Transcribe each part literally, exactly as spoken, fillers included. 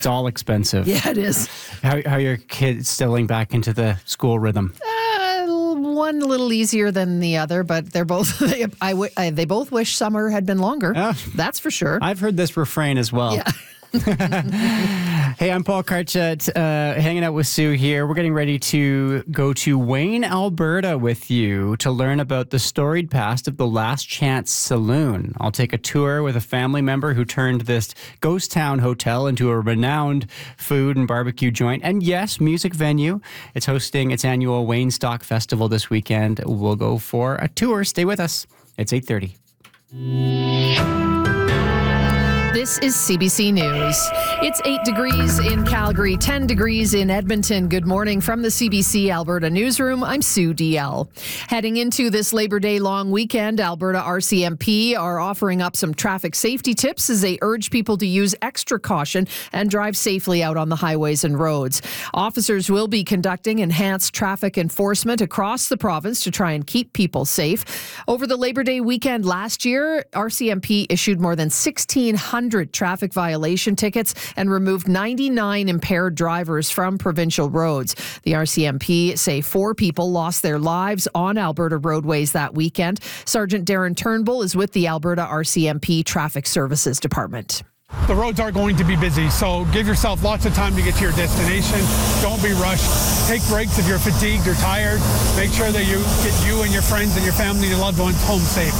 It's all expensive. Yeah, it is. How, how are your kids settling back into the school rhythm? Uh, one a little easier than the other, but they're both. They, I, w- I, they both wish summer had been longer. Oh. That's for sure. I've heard this refrain as well. Yeah. Hey, I'm Paul Karchet, uh, hanging out with Sue here. We're getting ready to go to Wayne, Alberta with you to learn about the storied past of the Last Chance Saloon. I'll take a tour with a family member who turned this ghost town hotel into a renowned food and barbecue joint. And yes, music venue. It's hosting its annual Wayne Stock Festival this weekend. We'll go for a tour. Stay with us. It's eight thirty. This is C B C News. It's eight degrees in Calgary, ten degrees in Edmonton. Good morning from the C B C Alberta Newsroom. I'm Sue D L. Heading into this Labor Day long weekend, Alberta R C M P are offering up some traffic safety tips as they urge people to use extra caution and drive safely out on the highways and roads. Officers will be conducting enhanced traffic enforcement across the province to try and keep people safe. Over the Labor Day weekend last year, R C M P issued more than sixteen hundred traffic violation tickets and removed ninety-nine impaired drivers from provincial roads. The R C M P say four people lost their lives on Alberta roadways that weekend. Sergeant Darren Turnbull is with the Alberta R C M P Traffic Services Department. The roads are going to be busy, so give yourself lots of time to get to your destination. Don't be rushed. Take breaks if you're fatigued or tired. Make sure that you get you and your friends and your family and your loved ones home safe.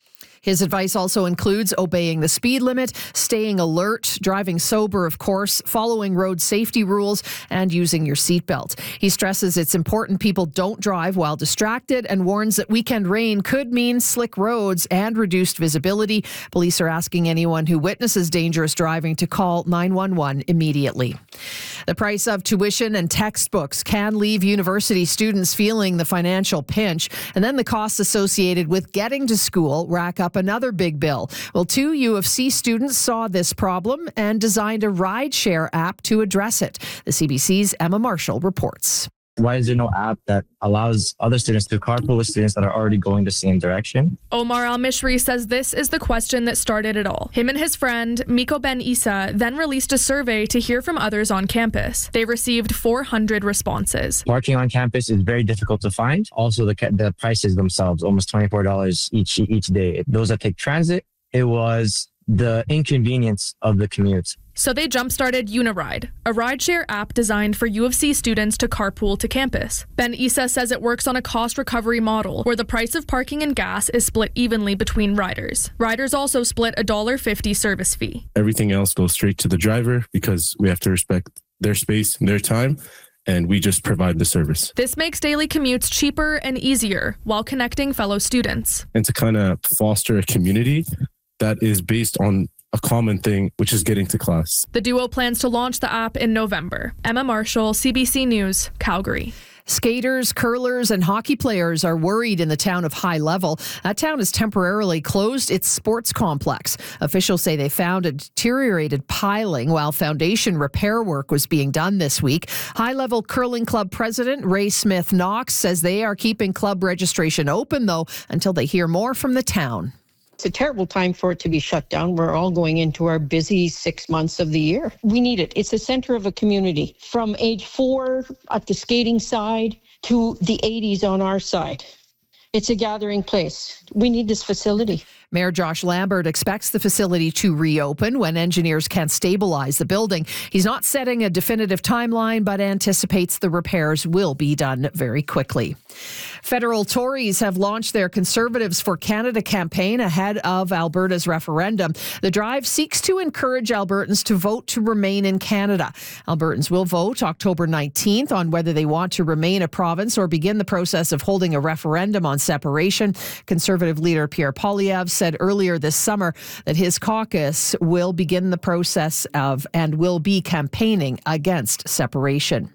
His advice also includes obeying the speed limit, staying alert, driving sober, of course, following road safety rules, and using your seatbelt. He stresses it's important people don't drive while distracted and warns that weekend rain could mean slick roads and reduced visibility. Police are asking anyone who witnesses dangerous driving to call nine one one immediately. The price of tuition and textbooks can leave university students feeling the financial pinch, and then the costs associated with getting to school rack up another big bill. Well, two U of C students saw this problem and designed a rideshare app to address it. The C B C's Emma Marshall reports. Why is there no app that allows other students to carpool with students that are already going the same direction? Omar Al-Mishri says this is the question that started it all. Him and his friend, Miko Ben Isa, then released a survey to hear from others on campus. They received four hundred responses. Parking on campus is very difficult to find. Also, the the prices themselves, almost twenty-four dollars each each day. Those that take transit, it was the inconvenience of the commute. So they jump-started Uniride, a rideshare app designed for U of C students to carpool to campus. Ben Isa says it works on a cost recovery model where the price of parking and gas is split evenly between riders. Riders also split a one dollar fifty service fee. Everything else goes straight to the driver because we have to respect their space and their time, and we just provide the service. This makes daily commutes cheaper and easier while connecting fellow students. And to kind of foster a community that is based on a common thing, which is getting to class. The duo plans to launch the app in November. Emma Marshall, C B C News, Calgary. Skaters, curlers, and hockey players are worried in the town of High Level. That town has temporarily closed its sports complex. Officials say they found a deteriorated piling while foundation repair work was being done this week. High Level Curling Club President Ray Smith Knox says they are keeping club registration open, though, until they hear more from the town. It's a terrible time for it to be shut down. We're all going into our busy six months of the year. We need it. It's the center of a community. From age four at the skating side to the eighties on our side. It's a gathering place. We need this facility. Mayor Josh Lambert expects the facility to reopen when engineers can stabilize the building. He's not setting a definitive timeline, but anticipates the repairs will be done very quickly. Federal Tories have launched their Conservatives for Canada campaign ahead of Alberta's referendum. The drive seeks to encourage Albertans to vote to remain in Canada. Albertans will vote October nineteenth on whether they want to remain a province or begin the process of holding a referendum on separation. Conservative leader Pierre Poilievre said earlier this summer that his caucus will begin the process of and will be campaigning against separation.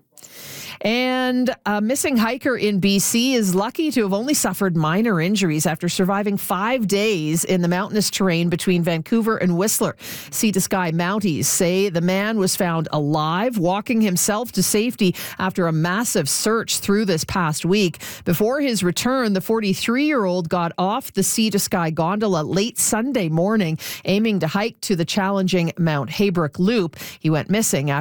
And a missing hiker in B C is lucky to have only suffered minor injuries after surviving five days in the mountainous terrain between Vancouver and Whistler. Sea to Sky Mounties say the man was found alive, walking himself to safety after a massive search through this past week. Before his return, the forty-three-year-old got off the Sea to Sky gondola late Sunday morning, aiming to hike to the challenging Mount Haybrook Loop. He went missing after